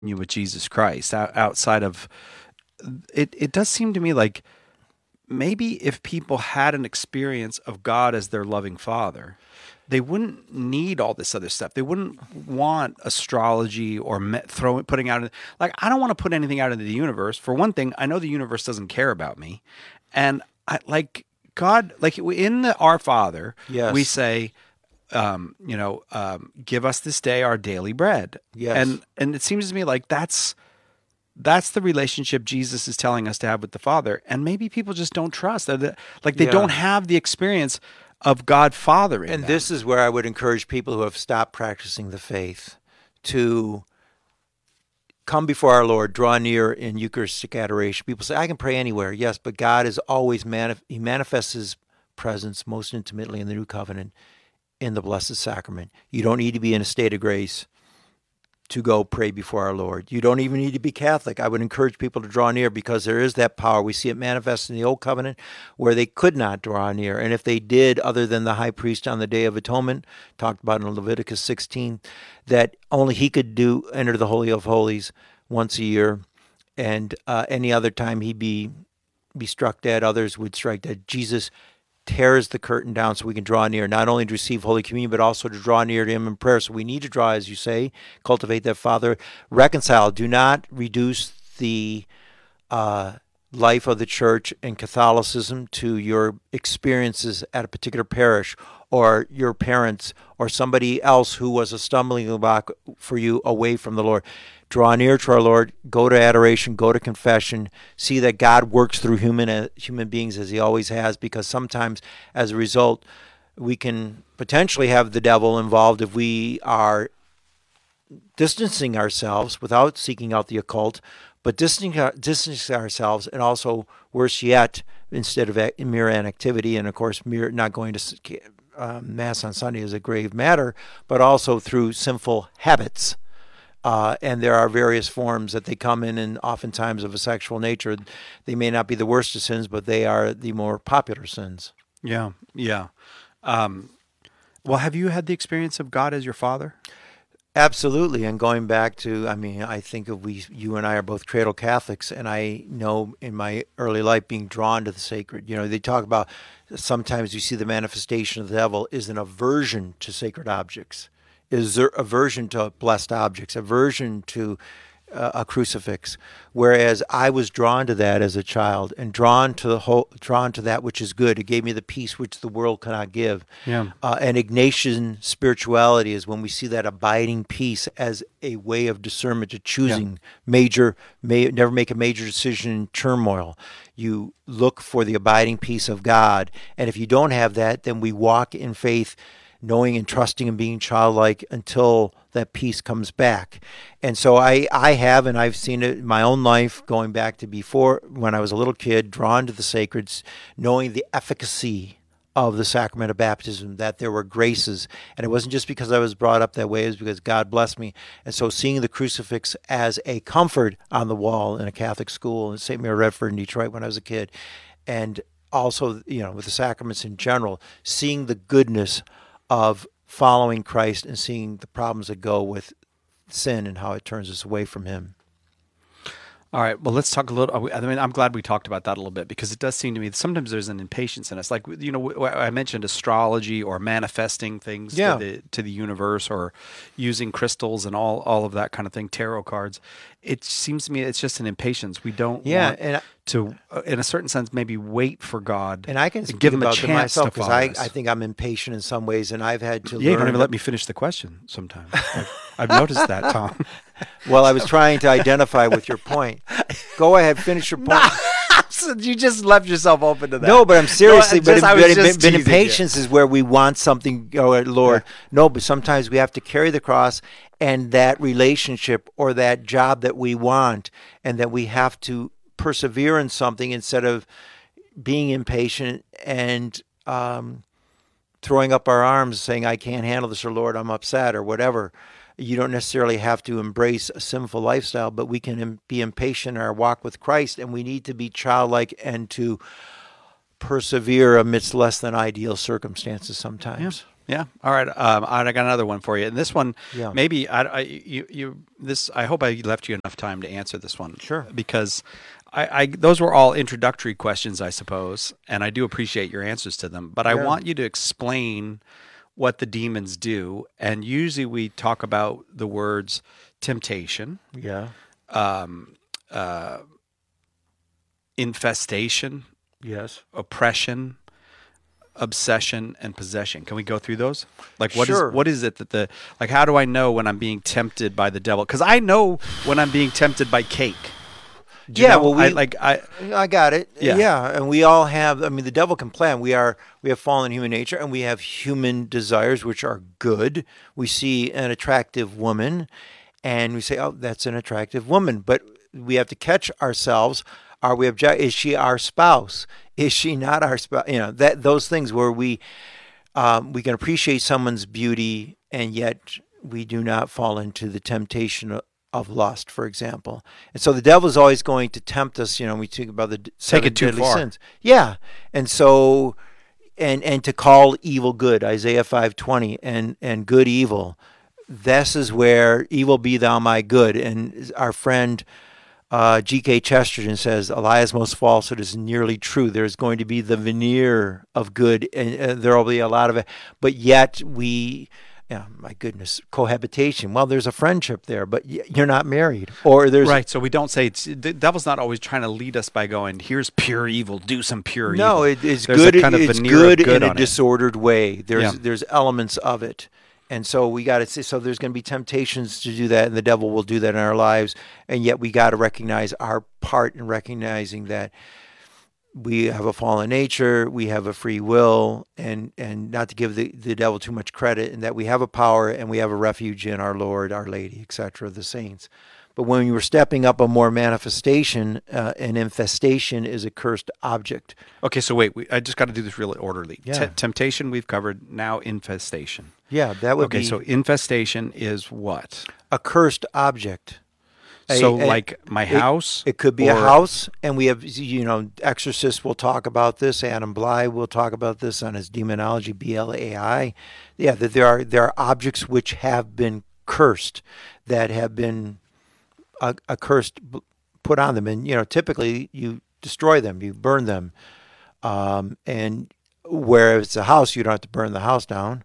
you with Jesus Christ outside of it. It does seem to me like maybe if people had an experience of God as their loving father, they wouldn't need all this other stuff. They wouldn't want astrology or putting out like I don't want to put anything out into the universe. For one thing, I know the universe doesn't care about me, and I like God. Like in the Our Father, we Yes. say, give us this day our daily bread, Yes. and it seems to me like that's the relationship Jesus is telling us to have with the Father. And maybe people just don't trust. Like they don't Yeah. have the experience of God fathering And them. this is where I would encourage people who have stopped practicing the faith to come before our Lord, draw near in Eucharistic adoration. People say, I can pray anywhere. Yes, but God is always, He manifests His presence most intimately in the New Covenant in the Blessed Sacrament. You don't need to be in a state of grace to go pray before our Lord. You don't even need to be Catholic. I would encourage people to draw near because there is that power. We see it manifest in the Old Covenant where they could not draw near. And if they did, other than the high priest on the Day of Atonement, talked about in Leviticus 16, that only he could enter the Holy of Holies once a year. And any other time he'd be struck dead, others would strike dead. Jesus tears the curtain down so we can draw near, not only to receive Holy Communion, but also to draw near to Him in prayer. So we need to draw, as you say, cultivate that Father, reconcile. Do not reduce the life of the church and Catholicism to your experiences at a particular parish or your parents or somebody else who was a stumbling block for you away from the Lord. Draw near to our Lord, go to adoration, go to confession, see that God works through human beings as He always has, because sometimes as a result we can potentially have the devil involved if we are distancing ourselves without seeking out the occult, but distancing ourselves, and also worse yet, instead of mere inactivity, and of course mere not going to Mass on Sunday is a grave matter, but also through sinful habits. And there are various forms that they come in, and oftentimes of a sexual nature. They may not be the worst of sins, but they are the more popular sins. Yeah, yeah. Well, have you had the experience of God as your father? Absolutely. And going back to, I mean, I think of you and I are both cradle Catholics, and I know in my early life being drawn to the sacred. You know, they talk about sometimes you see the manifestation of the devil is an aversion to sacred objects, is there aversion to blessed objects, aversion to a crucifix, whereas I was drawn to that as a child and drawn to that which is good. It gave me the peace which the world cannot give. Yeah. And Ignatian spirituality is when we see that abiding peace as a way of discernment to choosing never make a major decision in turmoil. You look for the abiding peace of God, and if you don't have that, then we walk in faith, knowing and trusting and being childlike until that peace comes back. And so I have, and I've seen it in my own life, going back to before when I was a little kid, drawn to the sacreds, knowing the efficacy of the sacrament of baptism, that there were graces. And it wasn't just because I was brought up that way, it was because God blessed me. And so seeing the crucifix as a comfort on the wall in a Catholic school in St. Mary Redford in Detroit when I was a kid, and also, you know, with the sacraments in general, seeing the goodness of following Christ and seeing the problems that go with sin and how it turns us away from Him. All right. Well, let's talk a little. I mean, I'm glad we talked about that a little bit because it does seem to me that sometimes there's an impatience in us. Like, you know, I mentioned astrology or manifesting things Yeah. to the universe, or using crystals and all of that kind of thing, tarot cards. It seems to me it's just an impatience. We don't Yeah, want and to, in a certain sense, maybe wait for God and I can and speak give Him a about that chance myself to because follow I us. think I'm impatient in some ways, and I've had to Yeah, you don't learn. even let me finish the question sometimes. I've noticed that, Tom. Well, I was trying to identify with your point. Go ahead, finish your point. So you just left yourself open to that. No, but I'm seriously. I was just teasing you. Impatience is where we want something. Oh, Lord, Yeah. no. But sometimes we have to carry the cross and that relationship or that job that we want, and that we have to persevere in something instead of being impatient and throwing up our arms, saying, "I can't handle this," or "Lord, I'm upset," or whatever. You don't necessarily have to embrace a sinful lifestyle, but we can be impatient in our walk with Christ, and we need to be childlike and to persevere amidst less than ideal circumstances sometimes. Yeah. Yeah. All right. I got another one for you, and this one, Yeah. maybe I hope I left you enough time to answer this one. Sure. Because those were all introductory questions, I suppose, and I do appreciate your answers to them. But I Yeah. want you to explain what the demons do, and usually we talk about the words temptation, Yeah. infestation, Yes. oppression, obsession, and possession. Can we go through those? Like Sure. what is it that how do I know when I'm being tempted by the devil? Because I know when I'm being tempted by cake. Do you Yeah, know? well, I got it. Yeah. And we all have. I mean, the devil can plan. We have fallen human nature, and we have human desires, which are good. We see an attractive woman, and we say, "Oh, that's an attractive woman." But we have to catch ourselves. Are we Is she our spouse? Is she not our spouse? Those things where we can appreciate someone's beauty, and yet we do not fall into the temptation of lust, for example. And so the devil is always going to tempt us. We think about the seven it too deadly far. sins. Yeah, and so and to call evil good, Isaiah 5:20, and good evil. This is where evil be thou my good. And our friend G.K. Chesterton says, Elias most falsehood is nearly true. There's going to be the veneer of good, and there will be a lot of it. But yet my goodness, cohabitation. Well, there's a friendship there, but you're not married. Or there's Right. So we don't say the devil's not always trying to lead us by going, here's pure evil, do some pure evil. No, it's There's good. a kind of It's veneer good of good in a on it. disordered way. Yeah. There's elements of it. And so we got to see. So there's going to be temptations to do that, and the devil will do that in our lives. And yet we got to recognize our part in recognizing that we have a fallen nature, we have a free will, and not to give the devil too much credit, and that we have a power and we have a refuge in our Lord, Our Lady, etc., the saints. But when you were stepping up a more manifestation, an infestation is a cursed object. Okay, so wait, I just got to do this really orderly. Yeah. Temptation we've covered, now infestation. Yeah, that would Okay, be so infestation is what? a cursed object. Like my house? It could be a or- house, and we have, exorcists will talk about this. Adam Bly will talk about this on his Demonology, BLAI. Yeah, that there are objects which have been cursed, that have been a curse put on them, and typically you destroy them, you burn them, and where it's a house, you don't have to burn the house down.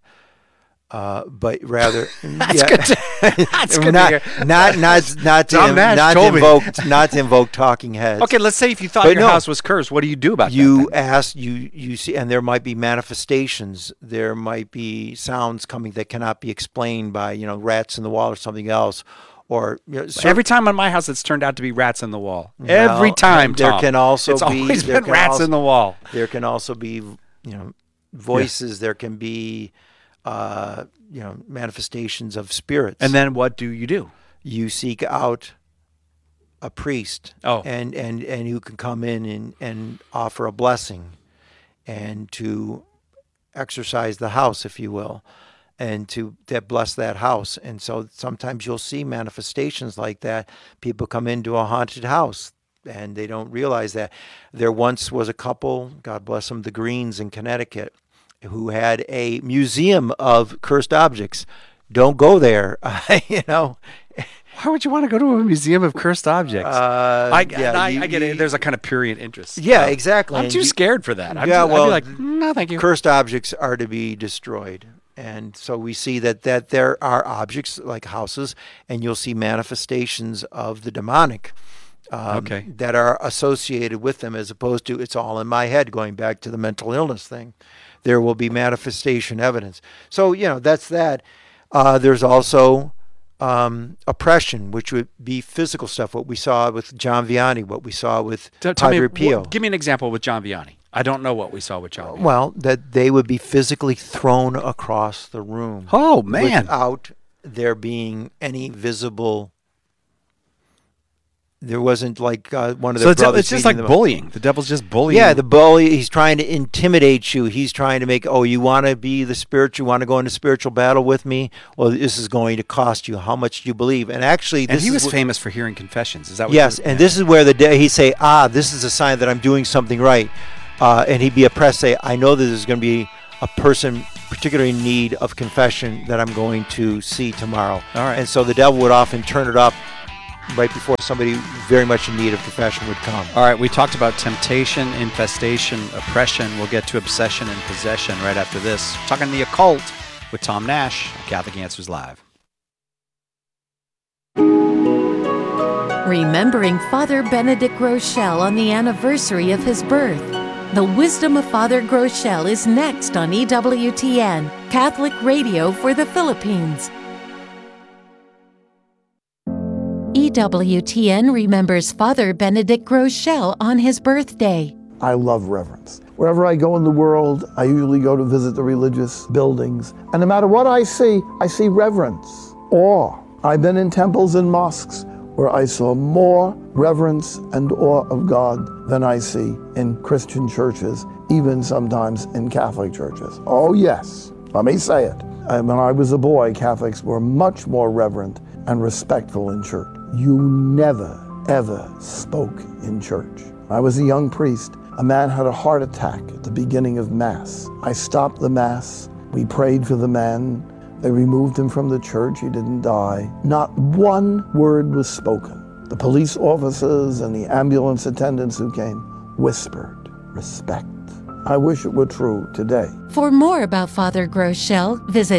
But rather, That's good to hear. not John Nash to told me. not to invoke talking heads. Okay, let's say if you thought But your no. house was cursed, what do you do about that? You then? ask, you see, and there might be manifestations. There might be sounds coming that cannot be explained by rats in the wall or something else, or Every time on my house, it's turned out to be rats in the wall. Well, Every time, there Tom. can also it's be always there been can rats also- in the wall. There can also be voices. There can be manifestations of spirits. And then what do? You seek out a priest, Oh. and who can come in and offer a blessing, and to exercise the house, if you will, and that bless that house. And so sometimes you'll see manifestations like that. People come into a haunted house, and they don't realize that. There once was a couple, God bless them, the Greens in Connecticut, who had a museum of cursed objects. Don't go there, Why would you want to go to a museum of cursed objects? I get it. There's a kind of prurient interest. Yeah, exactly. I'm And too scared for that. I'd well, be like, no, thank you. cursed objects are to be destroyed. And so we see that there are objects like houses, and you'll see manifestations of the demonic that are associated with them, as opposed to it's all in my head, going back to the mental illness thing. There will be manifestation evidence. So, that's that. There's also oppression, which would be physical stuff, what we saw with John Vianney, what we saw with Padre Pio. Give me an example with John Vianney. I don't know what we saw with John Vianney. Well, that they would be physically thrown across the room. Oh, man. Without there being any visible. There wasn't like one of So the brothers. it's just beating like them up. bullying. The devil's just bullying. Yeah, the bully, he's trying to intimidate you. He's trying to make, you want to be the spirit, you want to go into spiritual battle with me? Well, this is going to cost you. How much do you believe? And actually, And he was famous for hearing confessions. Is that what yes, and this is where he'd say, this is a sign that I'm doing something right. And he'd be oppressed, say, I know that there's going to be a person particularly in need of confession that I'm going to see tomorrow. All right. And so the devil would often turn it up right before somebody very much in need of confession would come. All right, we talked about temptation, infestation, oppression. We'll get to obsession and possession right after this. Talking the occult with Tom Nash, Catholic Answers Live. Remembering Father Benedict Groeschel on the anniversary of his birth. The Wisdom of Father Groeschel is next on EWTN, Catholic Radio for the Philippines. EWTN remembers Father Benedict Groeschel on his birthday. I love reverence. Wherever I go in the world, I usually go to visit the religious buildings. And no matter what I see reverence, awe. I've been in temples and mosques where I saw more reverence and awe of God than I see in Christian churches, even sometimes in Catholic churches. Oh yes, let me say it. When I was a boy, Catholics were much more reverent and respectful in church. You never, ever spoke in church. I was a young priest. A man had a heart attack at the beginning of Mass. I stopped the Mass. We prayed for the man. They removed him from the church. He didn't die. Not one word was spoken. The police officers and the ambulance attendants who came whispered respect. I wish it were true today. For more about Father Groeschel, visit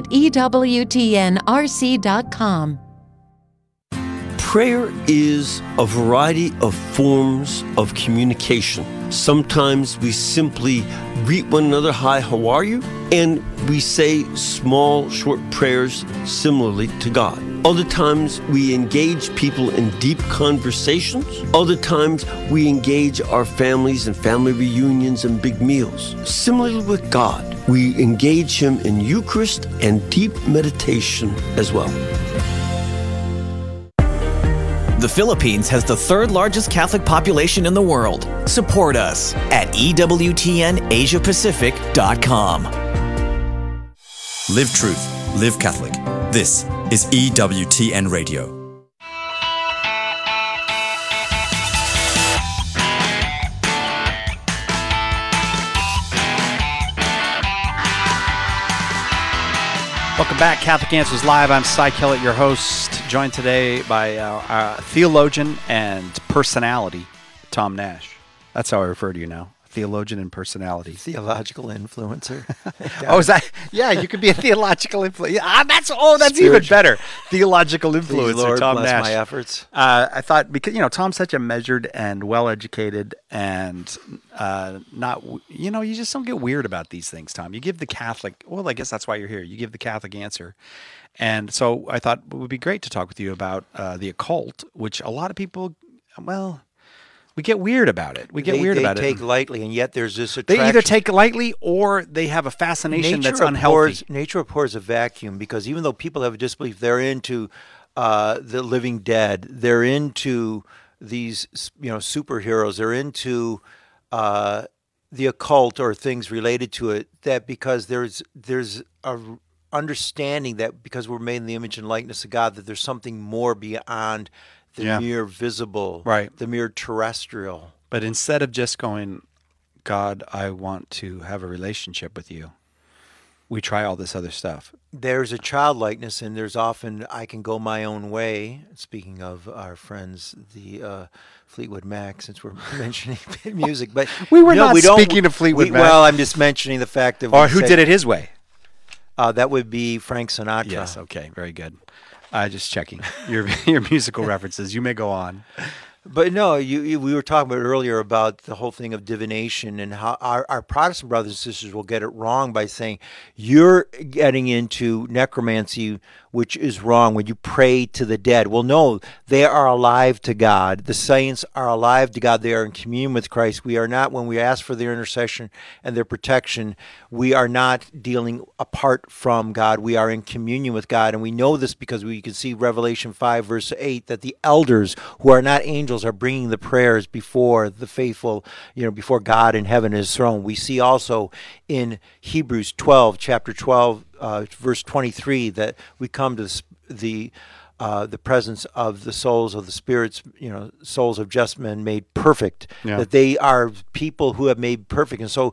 EWTNRC.com. Prayer is a variety of forms of communication. Sometimes we simply greet one another, hi, how are you? And we say small, short prayers similarly to God. Other times we engage people in deep conversations. Other times we engage our families in family reunions and big meals. Similarly with God, we engage Him in Eucharist and deep meditation as well. The Philippines has the third largest Catholic population in the world. Support us at EWTNAsiaPacific.com. Live truth, live Catholic. This is EWTN Radio. Welcome back, Catholic Answers Live. I'm Cy Kellett, your host, joined today by our theologian and personality, Tom Nash. That's how I refer to you now, theologian and personality. Theological influencer. Oh, is that? Yeah, you could be a theological influencer. That's even better. Theological influencer, Lord, Tom bless Nash. my efforts. I thought because Tom's such a measured and well-educated and not you just don't get weird about these things, Tom. You give the Catholic. Well, I guess that's why you're here. You give the Catholic answer, and so I thought it would be great to talk with you about the occult, which a lot of people, we get weird about it. They take lightly, and yet there's this attraction. They either take lightly or they have a fascination that's unhealthy. Nature abhors a vacuum, because even though people have a disbelief, they're into the living dead. They're into these, superheroes. They're into the occult or things related to it. That because there's a understanding that because we're made in the image and likeness of God, that there's something more beyond the mere visible, right? The mere terrestrial. But instead of just going, God, I want to have a relationship with you, we try all this other stuff. There's a childlikeness, and there's often, I can go my own way. Speaking of our friends, the Fleetwood Mac, since we're mentioning music. But we were not speaking of Fleetwood Mac. Well, I'm just mentioning the fact that... Or who did it his way? That would be Frank Sinatra. Yes, okay, very good. Just checking your musical references. You may go on. But no, we were talking about earlier about the whole thing of divination, and how our Protestant brothers and sisters will get it wrong by saying you're getting into necromancy, which is wrong when you pray to the dead. Well, no, they are alive to God. The saints are alive to God. They are in communion with Christ. We are not, when we ask for their intercession and their protection, we are not dealing apart from God. We are in communion with God. And we know this because we can see Revelation 5, verse 8, that the elders who are not angels are bringing the prayers before the faithful, before God in heaven, His throne. We see also in Hebrews 12, chapter 12, verse 23, that we come to the presence of the souls of the spirits, souls of just men made perfect, that they are people who have made perfect. And so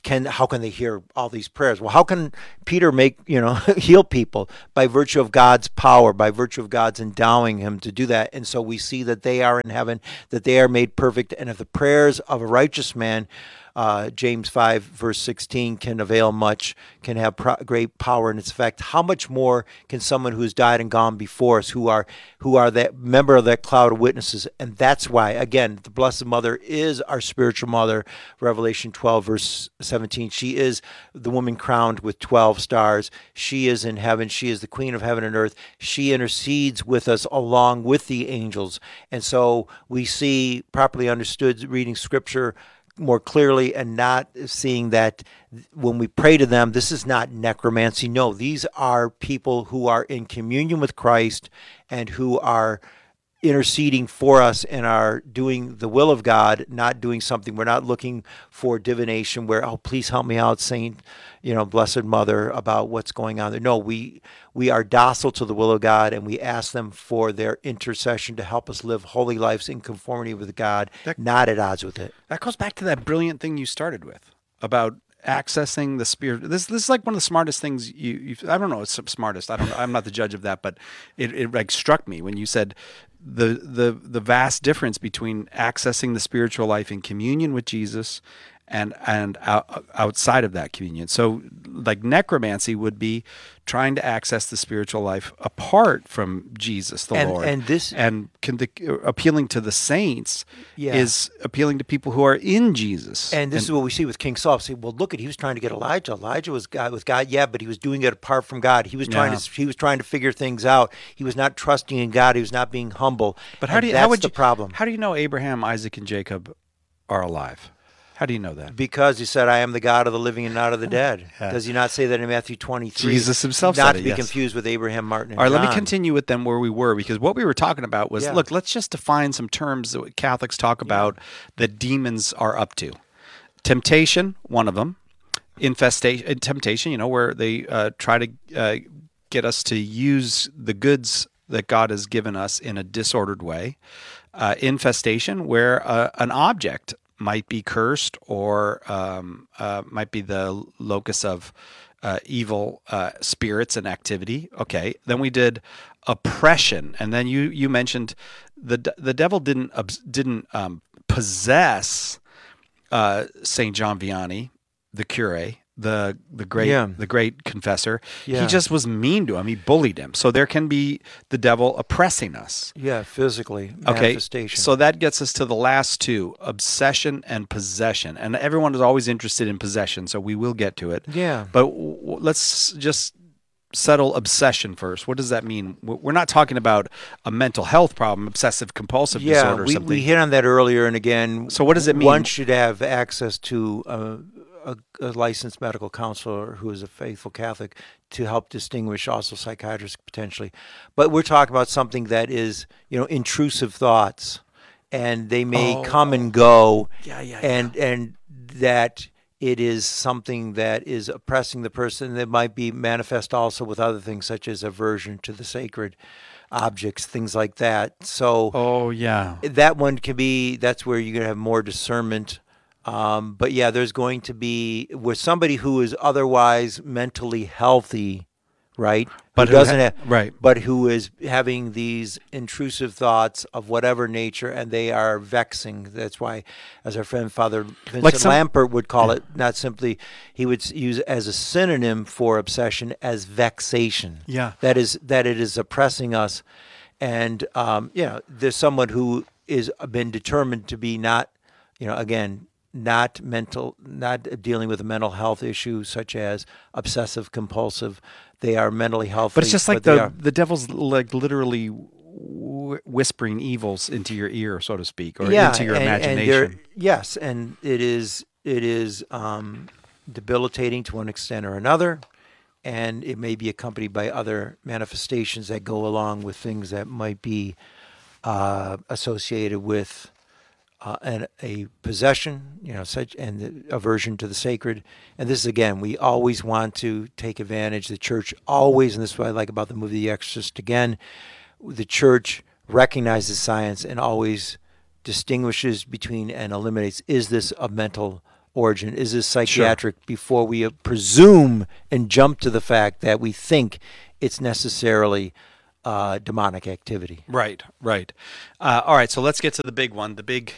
how can they hear all these prayers? Well, how can Peter heal people? By virtue of God's power, by virtue of God's endowing him to do that. And so we see that they are in heaven, that they are made perfect. And if the prayers of a righteous man, James 5 verse 16, can avail much, can have great power in its effect, how much more can someone who's died and gone before us, who are that member of that cloud of witnesses? And that's why, again, the Blessed Mother is our spiritual mother. Revelation 12 verse 17, she is the woman crowned with 12 stars. She is in heaven. She is the queen of heaven and earth. She intercedes with us along with the angels. And so we see, properly understood, reading scripture more clearly, and not seeing that when we pray to them, this is not necromancy. No, these are people who are in communion with Christ and who are interceding for us and are doing the will of God, not doing something. We're not looking for divination where, oh, please help me out, Saint, Blessed Mother, about what's going on there. No, we are docile to the will of God, and we ask them for their intercession to help us live holy lives in conformity with God, not at odds with it. That goes back to that brilliant thing you started with about accessing the spirit. This is like one of the smartest things you I don't know, it's smartest. I'm not the judge of that, but it like struck me when you said the vast difference between accessing the spiritual life in communion with Jesus and outside of that communion. So like necromancy would be trying to access the spiritual life apart from Jesus the Lord. Appealing to the saints is appealing to people who are in Jesus. And this is what we see with King Saul. See, well, look, he was trying to get Elijah. Elijah was with God, but he was doing it apart from God. He was trying to figure things out. He was not trusting in God. He was not being humble. But that's the problem. How do you know Abraham, Isaac, and Jacob are alive? How do you know that? Because he said, I am the God of the living and not of the dead. Does he not say that in Matthew 23? Jesus himself said it, Not to be confused with Abraham, Martin, and All right, John. let me continue with them where we were, because what we were talking about was, look, let's just define some terms that Catholics talk about that demons are up to. Temptation, one of them. Infestation, temptation, where they try to get us to use the goods that God has given us in a disordered way. Infestation, where an object might be cursed or might be the locus of evil spirits and activity. Okay, then we did oppression, and then you mentioned the devil didn't possess Saint John Vianney, the cure, the great confessor. He just was mean to him. He bullied him. So there can be the devil oppressing us. Yeah, physically, manifestation. So that gets us to the last two, obsession and possession. And everyone is always interested in possession, so we will get to it. Yeah. But let's just settle obsession first. What does that mean? We're not talking about a mental health problem, obsessive compulsive disorder or something. We hit on that earlier, and again. So what does it mean? One should have access to a licensed medical counselor who is a faithful Catholic to help distinguish, also psychiatrists potentially. But we're talking about something that is, intrusive thoughts, and they may come and go, and that it is something that is oppressing the person. That might be manifest also with other things such as aversion to the sacred objects, things like that. So that one can be, that's where you're going to have more discernment. But there's going to be with somebody who is otherwise mentally healthy, right? But but who is having these intrusive thoughts of whatever nature, and they are vexing. That's why, as our friend Father Vincent Lampert would call it, not simply, he would use as a synonym for obsession as vexation. Yeah, that it is oppressing us, and there's someone who is been determined to be not, again, not dealing with a mental health issue such as obsessive compulsive. They are mentally healthy. But it's just like the devil's like literally whispering evils into your ear, so to speak, or into your imagination. And it is debilitating to one extent or another, and it may be accompanied by other manifestations that go along with things that might be associated with a possession, such, and the aversion to the sacred. And this is, again, we always want to take advantage. The church always, and this is what I like about the movie The Exorcist, again, the church recognizes science and always distinguishes between and eliminates, is this a mental origin? Is this psychiatric before we presume and jump to the fact that we think it's necessarily demonic activity? Right. All right, so let's get to the big one, the big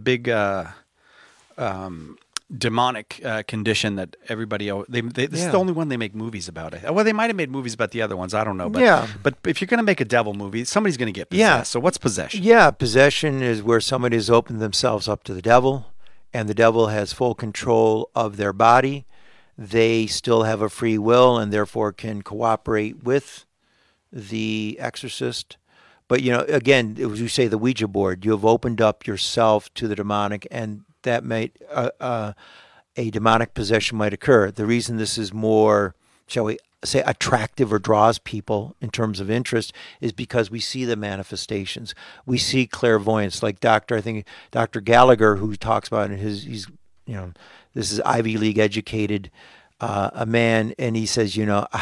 demonic condition that everybody. This is the only one they make movies about. Well, they might have made movies about the other ones. I don't know. But, but if you're going to make a devil movie, somebody's going to get possessed. Yeah. So what's possession? Yeah, possession is where somebody has opened themselves up to the devil, and the devil has full control of their body. They still have a free will and therefore can cooperate with the exorcist. But, again, as you say, the Ouija board, you have opened up yourself to the demonic, and that might a demonic possession might occur. The reason this is more, shall we say, attractive or draws people in terms of interest is because we see the manifestations. We see clairvoyance, like Dr. Gallagher, who talks about it. He's this is Ivy League educated a man, and he says,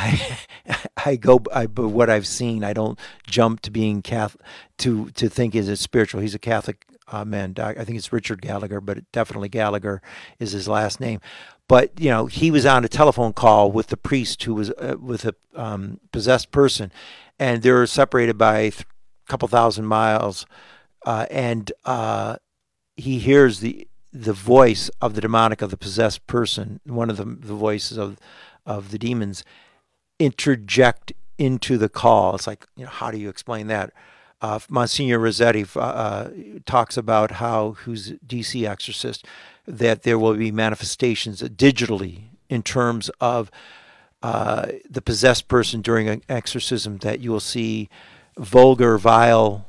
but what I've seen, I don't jump to being Catholic to think is it spiritual. He's a Catholic man. I think it's Richard Gallagher, but definitely Gallagher is his last name. But he was on a telephone call with the priest who was with a possessed person, and they were separated by a couple thousand miles, and he hears the voice of the demonic, of the possessed person, one of the voices of the demons, interject into the call. It's like, how do you explain that? Monsignor Rossetti talks about how, who's DC exorcist, that there will be manifestations digitally in terms of the possessed person during an exorcism, that you will see vulgar, vile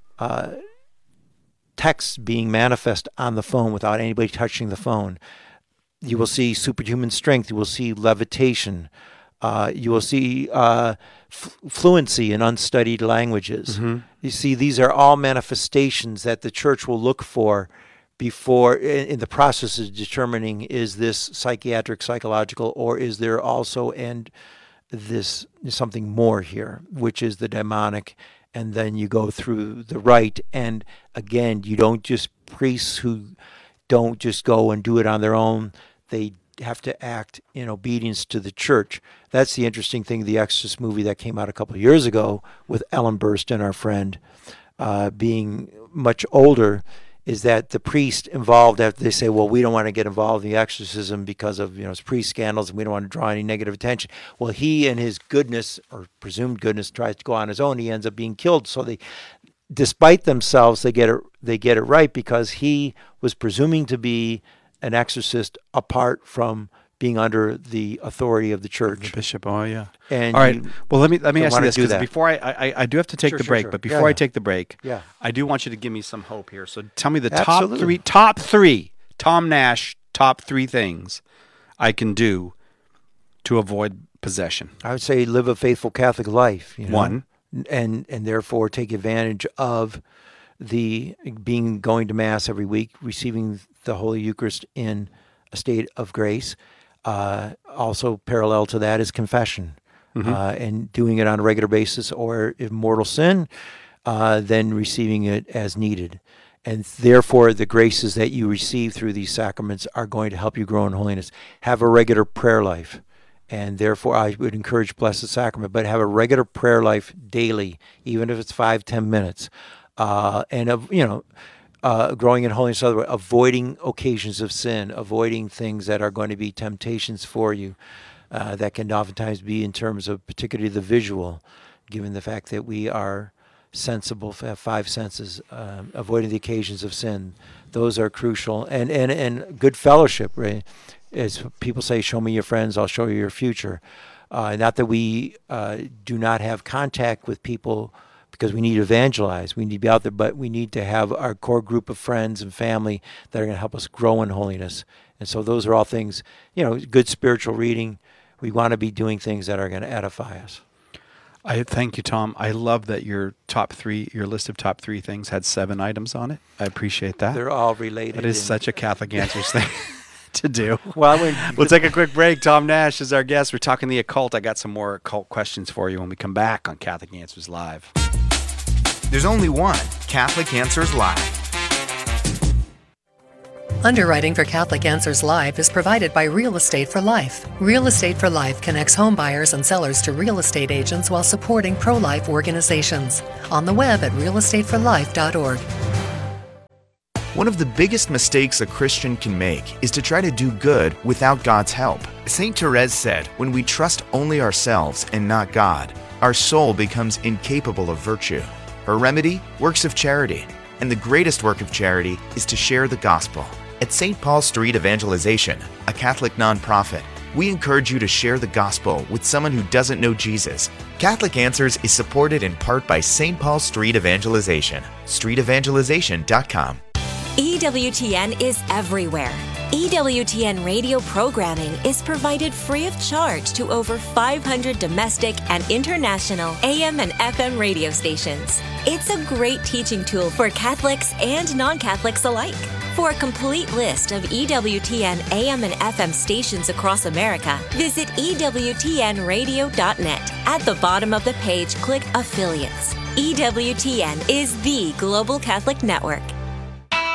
texts being manifest on the phone without anybody touching the phone. You will see superhuman strength. You will see levitation. You will see fluency in unstudied languages. Mm-hmm. You see, these are all manifestations that the church will look for before, in the process of determining, is this psychiatric, psychological, or is there also this something more here, which is the demonic. And then you go through the rite, and again, you don't just priests who don't just go and do it on their own. They have to act in obedience to the church. That's the interesting thing. The Exorcist movie that came out a couple of years ago with Ellen Burstyn, our friend, being much older, is that the priest involved, after they say, well, we don't want to get involved in the exorcism because of his priest scandals, and we don't want to draw any negative attention. Well, he and his goodness, or presumed goodness, tries to go on his own. He ends up being killed. So they, despite themselves, they get it right, because he was presuming to be an exorcist apart from being under the authority of the church. The bishop, oh yeah. And all right. Well, let me ask you this, because that. before I do have to take the break, sure. But before I take the break, yeah, I do want you to give me some hope here. So tell me the Absolutely. top three, Tom Nash, top 3 things I can do to avoid possession. I would say live a faithful Catholic life. One. And therefore take advantage of going to Mass every week, receiving the Holy Eucharist in a state of grace. Also parallel to that is confession, and doing it on a regular basis, or if mortal sin, then receiving it as needed. And therefore, the graces that you receive through these sacraments are going to help you grow in holiness. Have a regular prayer life. And therefore, I would encourage Blessed Sacrament, but have a regular prayer life daily, even if it's 5-10 minutes. Growing in holiness, avoiding occasions of sin, avoiding things that are going to be temptations for you, that can oftentimes be in terms of particularly the visual, given the fact that we are sensible, have 5 senses. Avoiding the occasions of sin, those are crucial. And good fellowship, right? As people say, show me your friends, I'll show you your future. Not that we do not have contact with people, because we need to evangelize, we need to be out there, but we need to have our core group of friends and family that are going to help us grow in holiness. And so those are all things, good spiritual reading. We want to be doing things that are going to edify us. I thank you, Tom. I love that your list of top 3 things had 7 items on it. I appreciate that. They're all related. That is such a Catholic Answers thing to do. Well, we'll take a quick break. Tom Nash is our guest. We're talking the occult. I got some more occult questions for you when we come back on Catholic Answers Live. There's only one Catholic Answers Live. Underwriting for Catholic Answers Live is provided by Real Estate for Life. Real Estate for Life connects home buyers and sellers to real estate agents while supporting pro-life organizations. On the web at realestateforlife.org. One of the biggest mistakes a Christian can make is to try to do good without God's help. Saint Therese said, "When we trust only ourselves and not God, our soul becomes incapable of virtue." Her remedy? Works of charity. And the greatest work of charity is to share the gospel. At St. Paul Street Evangelization, a Catholic nonprofit, we encourage you to share the gospel with someone who doesn't know Jesus. Catholic Answers is supported in part by St. Paul Street Evangelization, streetevangelization.com. EWTN is everywhere. EWTN radio programming is provided free of charge to over 500 domestic and international AM and FM radio stations. It's a great teaching tool for Catholics and non-Catholics alike. For a complete list of EWTN AM and FM stations across America, visit EWTNradio.net. At the bottom of the page, click Affiliates. EWTN is the Global Catholic Network.